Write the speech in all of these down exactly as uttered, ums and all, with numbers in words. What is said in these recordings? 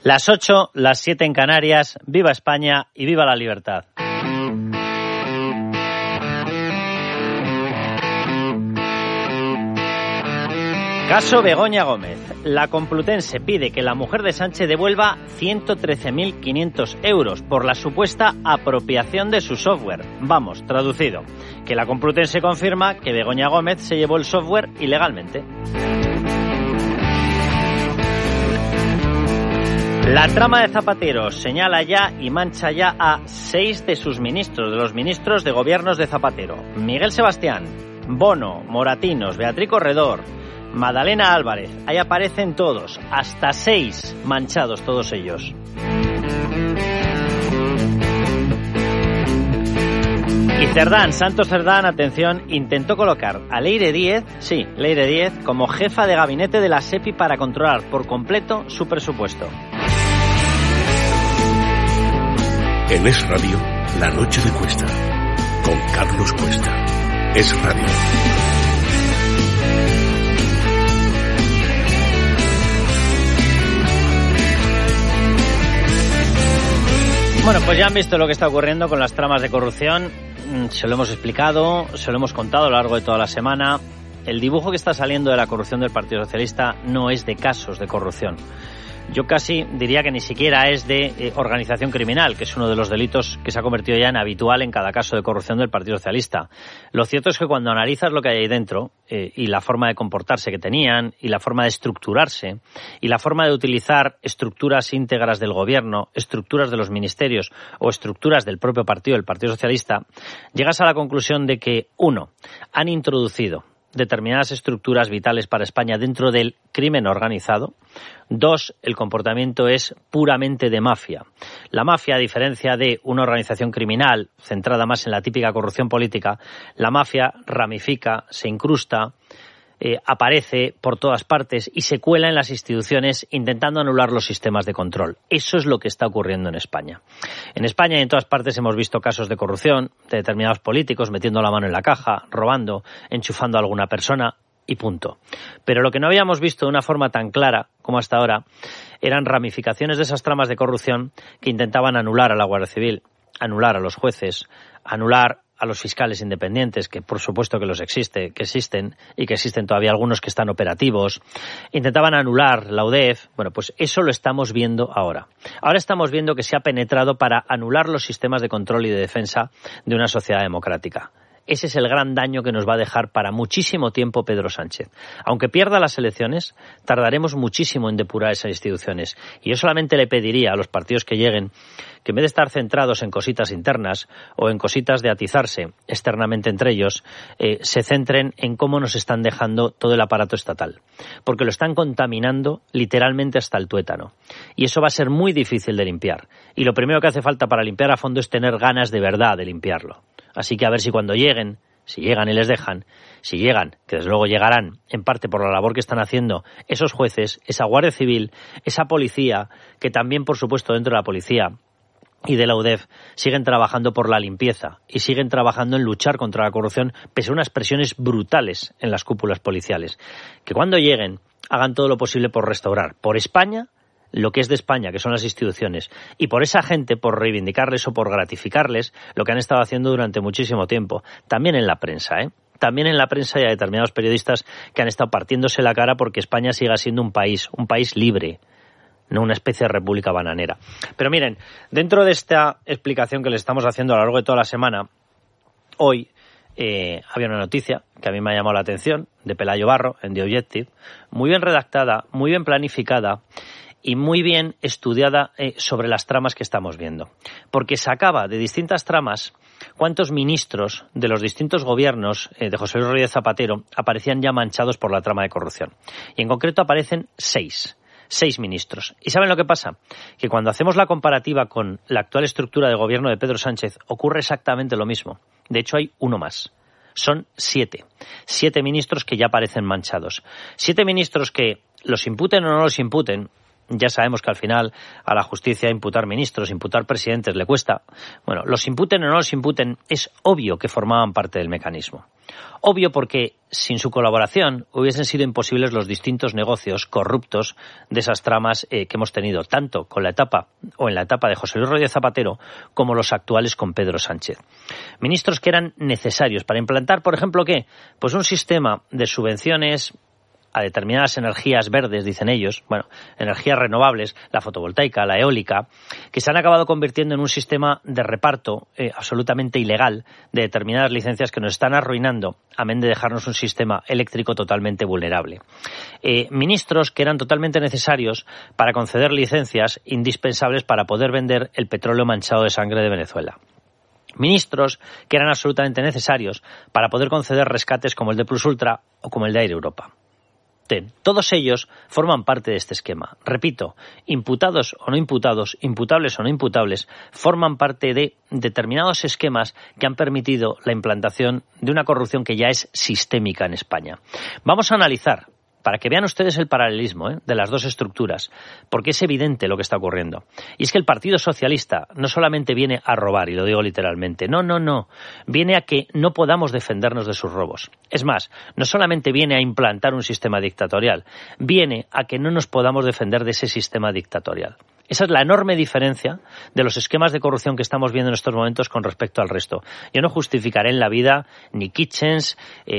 Las ocho, las siete en Canarias. ¡Viva España y viva la libertad! Caso Begoña Gómez. La Complutense pide que la mujer de Sánchez devuelva ciento trece mil quinientos euros por la supuesta apropiación de su software. Vamos, traducido, que la Complutense confirma que Begoña Gómez se llevó el software ilegalmente. La trama de Zapatero señala ya y mancha ya a seis de sus ministros, de los ministros de gobiernos de Zapatero. Miguel Sebastián, Bono, Moratinos, Beatriz Corredor, Madalena Álvarez. Ahí aparecen todos, hasta seis manchados todos ellos. Y Cerdán, Santos Cerdán, atención, intentó colocar a Leire Díez, sí, Leire Díez, como jefa de gabinete de la SEPI para controlar por completo su presupuesto. En Es Radio, La Noche de Cuesta, con Carlos Cuesta. Es Radio. Bueno, pues ya han visto lo que está ocurriendo con las tramas de corrupción. Se lo hemos explicado, se lo hemos contado a lo largo de toda la semana. El dibujo que está saliendo de la corrupción del Partido Socialista no es de casos de corrupción. Yo casi diría que ni siquiera es de eh, organización criminal, que es uno de los delitos que se ha convertido ya en habitual en cada caso de corrupción del Partido Socialista. Lo cierto es que cuando analizas lo que hay ahí dentro, eh, y la forma de comportarse que tenían, y la forma de estructurarse, y la forma de utilizar estructuras íntegras del gobierno, estructuras de los ministerios o estructuras del propio partido, el Partido Socialista, llegas a la conclusión de que, uno, han introducido determinadas estructuras vitales para España dentro del crimen organizado. Dos, el comportamiento es puramente de mafia. La mafia, a diferencia de una organización criminal centrada más en la típica corrupción política, la mafia ramifica, se incrusta, eh, aparece por todas partes y se cuela en las instituciones intentando anular los sistemas de control. Eso es lo que está ocurriendo en España. En España y en todas partes hemos visto casos de corrupción de determinados políticos metiendo la mano en la caja, robando, enchufando a alguna persona y punto. Pero lo que no habíamos visto de una forma tan clara como hasta ahora eran ramificaciones de esas tramas de corrupción que intentaban anular a la Guardia Civil, anular a los jueces, anular a los fiscales independientes, que por supuesto que los existe, que existen y que existen todavía algunos que están operativos. Intentaban anular la U D E F. Bueno, pues eso lo estamos viendo ahora. Ahora estamos viendo que se ha penetrado para anular los sistemas de control y de defensa de una sociedad democrática. Ese es el gran daño que nos va a dejar para muchísimo tiempo Pedro Sánchez. Aunque pierda las elecciones, tardaremos muchísimo en depurar esas instituciones. Y yo solamente le pediría a los partidos que lleguen que en vez de estar centrados en cositas internas o en cositas de atizarse externamente entre ellos, eh, se centren en cómo nos están dejando todo el aparato estatal. Porque lo están contaminando literalmente hasta el tuétano. Y eso va a ser muy difícil de limpiar. Y lo primero que hace falta para limpiar a fondo es tener ganas de verdad de limpiarlo. Así que a ver si cuando lleguen, si llegan y les dejan, si llegan, que desde luego llegarán, en parte por la labor que están haciendo esos jueces, esa Guardia Civil, esa policía, que también, por supuesto, dentro de la policía y de la U D E F siguen trabajando por la limpieza y siguen trabajando en luchar contra la corrupción, pese a unas presiones brutales en las cúpulas policiales. Que cuando lleguen hagan todo lo posible por restaurar por España lo que es de España, que son las instituciones, y por esa gente, por reivindicarles o por gratificarles lo que han estado haciendo durante muchísimo tiempo. También en la prensa, ¿eh? También en la prensa y a determinados periodistas que han estado partiéndose la cara porque España siga siendo un país, un país libre, no una especie de república bananera. Pero miren, dentro de esta explicación que les estamos haciendo a lo largo de toda la semana, hoy eh, había una noticia que a mí me ha llamado la atención, de Pelayo Barro, en The Objective, muy bien redactada, muy bien planificada, y muy bien estudiada eh, sobre las tramas que estamos viendo. Porque sacaba de distintas tramas cuántos ministros de los distintos gobiernos eh, de José Luis Rodríguez Zapatero aparecían ya manchados por la trama de corrupción. Y en concreto aparecen seis. Seis ministros. ¿Y saben lo que pasa? Que cuando hacemos la comparativa con la actual estructura de gobierno de Pedro Sánchez ocurre exactamente lo mismo. De hecho, hay uno más. Son siete. Siete ministros que ya aparecen manchados. Siete ministros que, los imputen o no los imputen, Ya sabemos que al final a la justicia imputar ministros, imputar presidentes le cuesta. Bueno, los imputen o no los imputen, es obvio que formaban parte del mecanismo. Obvio porque sin su colaboración hubiesen sido imposibles los distintos negocios corruptos de esas tramas eh, que hemos tenido, tanto con la etapa o en la etapa de José Luis Rodríguez Zapatero como los actuales con Pedro Sánchez. Ministros que eran necesarios para implantar, por ejemplo, ¿qué? Pues un sistema de subvenciones a determinadas energías verdes, dicen ellos, bueno, energías renovables, la fotovoltaica, la eólica, que se han acabado convirtiendo en un sistema de reparto eh, absolutamente ilegal de determinadas licencias que nos están arruinando, amén de dejarnos un sistema eléctrico totalmente vulnerable. Eh, ministros que eran totalmente necesarios para conceder licencias indispensables para poder vender el petróleo manchado de sangre de Venezuela. Ministros que eran absolutamente necesarios para poder conceder rescates como el de Plus Ultra o como el de Air Europa. Todos ellos forman parte de este esquema. Repito, imputados o no imputados, imputables o no imputables, forman parte de determinados esquemas que han permitido la implantación de una corrupción que ya es sistémica en España. Vamos a analizar, para que vean ustedes el paralelismo ¿eh? de las dos estructuras, porque es evidente lo que está ocurriendo. Y es que el Partido Socialista no solamente viene a robar, y lo digo literalmente, no, no, no, viene a que no podamos defendernos de sus robos. Es más, no solamente viene a implantar un sistema dictatorial, viene a que no nos podamos defender de ese sistema dictatorial. Esa es la enorme diferencia de los esquemas de corrupción que estamos viendo en estos momentos con respecto al resto. Yo no justificaré en la vida ni Kitchens,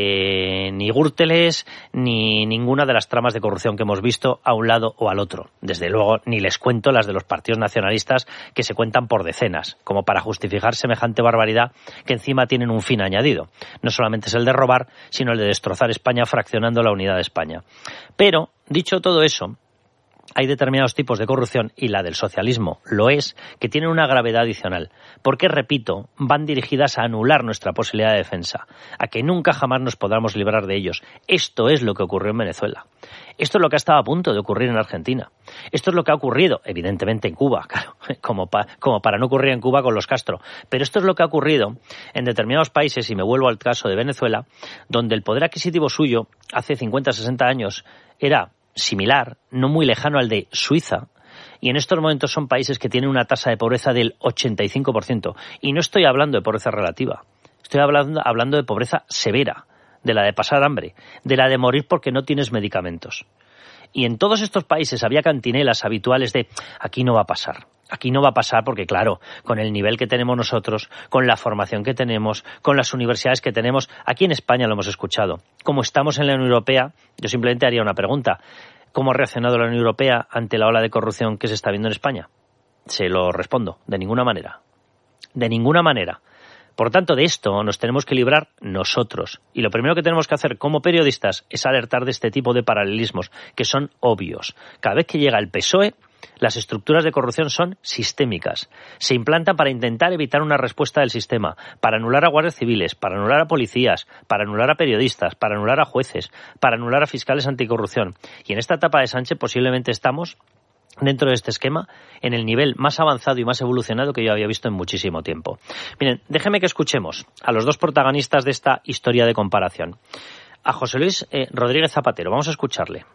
eh, ni Gürteles, ni ninguna de las tramas de corrupción que hemos visto a un lado o al otro. Desde luego, ni les cuento las de los partidos nacionalistas que se cuentan por decenas, como para justificar semejante barbaridad que encima tienen un fin añadido. No solamente es el de robar, sino el de destrozar España fraccionando la unidad de España. Pero, dicho todo eso, hay determinados tipos de corrupción, y la del socialismo lo es, que tienen una gravedad adicional, porque, repito, van dirigidas a anular nuestra posibilidad de defensa, a que nunca jamás nos podamos librar de ellos. Esto es lo que ocurrió en Venezuela. Esto es lo que ha estado a punto de ocurrir en Argentina. Esto es lo que ha ocurrido, evidentemente, en Cuba, claro, como, pa, como para no ocurrir en Cuba con los Castro. Pero esto es lo que ha ocurrido en determinados países, y me vuelvo al caso de Venezuela, donde el poder adquisitivo suyo, hace cincuenta, sesenta años, era similar, no muy lejano al de Suiza, y en estos momentos son países que tienen una tasa de pobreza del ochenta y cinco por ciento. Y no estoy hablando de pobreza relativa, estoy hablando, hablando de pobreza severa, de la de pasar hambre, de la de morir porque no tienes medicamentos. Y en todos estos países había cantinelas habituales de aquí no va a pasar. Aquí no va a pasar porque, claro, con el nivel que tenemos nosotros, con la formación que tenemos, con las universidades que tenemos, aquí en España lo hemos escuchado. Como estamos en la Unión Europea, yo simplemente haría una pregunta. ¿Cómo ha reaccionado la Unión Europea ante la ola de corrupción que se está viendo en España? Se lo respondo, de ninguna manera. De ninguna manera. Por tanto, de esto nos tenemos que librar nosotros. Y lo primero que tenemos que hacer como periodistas es alertar de este tipo de paralelismos, que son obvios. Cada vez que llega el P S O E, las estructuras de corrupción son sistémicas. Se implantan para intentar evitar una respuesta del sistema, para anular a guardias civiles, para anular a policías, para anular a periodistas, para anular a jueces, para anular a fiscales anticorrupción. Y en esta etapa de Sánchez posiblemente estamos, dentro de este esquema, en el nivel más avanzado y más evolucionado que yo había visto en muchísimo tiempo. Miren, déjenme que escuchemos a los dos protagonistas de esta historia de comparación. A José Luis eh, Rodríguez Zapatero. Vamos a escucharle.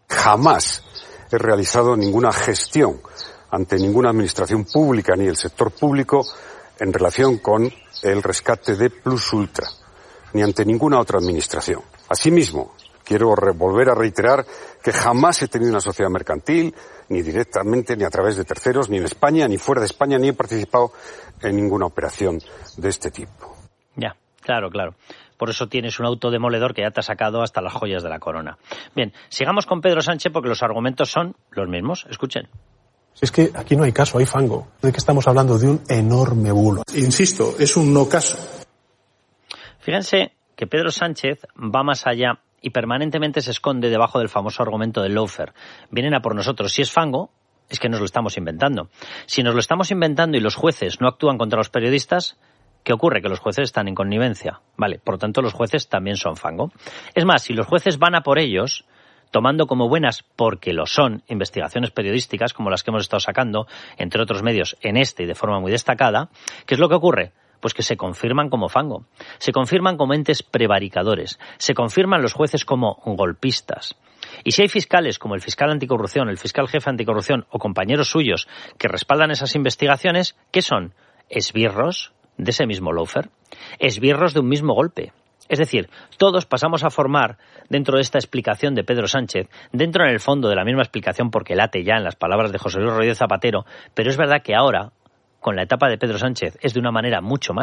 Jamás he realizado ninguna gestión ante ninguna administración pública ni el sector público en relación con el rescate de Plus Ultra, ni ante ninguna otra administración. Asimismo, quiero volver a reiterar que jamás he tenido una sociedad mercantil, ni directamente, ni a través de terceros, ni en España, ni fuera de España, ni he participado en ninguna operación de este tipo. Ya, claro, claro. Por eso tienes un autodemoledor que ya te ha sacado hasta las joyas de la corona. Bien, sigamos con Pedro Sánchez porque los argumentos son los mismos. Escuchen. Es que aquí no hay caso, hay fango. De que estamos hablando de un enorme bulo. Insisto, es un no caso. Fíjense que Pedro Sánchez va más allá y permanentemente se esconde debajo del famoso argumento del lawfare. Vienen a por nosotros. Si es fango, es que nos lo estamos inventando. Si nos lo estamos inventando y los jueces no actúan contra los periodistas, ¿qué ocurre? Que los jueces están en connivencia. Vale, por lo tanto los jueces también son fango. Es más, si los jueces van a por ellos, tomando como buenas, porque lo son, investigaciones periodísticas como las que hemos estado sacando, entre otros medios, en este y de forma muy destacada, ¿qué es lo que ocurre? Pues que se confirman como fango, se confirman como entes prevaricadores, se confirman los jueces como golpistas. Y si hay fiscales como el fiscal anticorrupción, el fiscal jefe anticorrupción o compañeros suyos que respaldan esas investigaciones, ¿qué son? Esbirros de ese mismo lawfare, esbirros de un mismo golpe. Es decir, todos pasamos a formar, dentro de esta explicación de Pedro Sánchez, dentro en el fondo de la misma explicación, porque late ya en las palabras de José Luis Rodríguez Zapatero, pero es verdad que ahora, con la etapa de Pedro Sánchez, es de una manera mucho más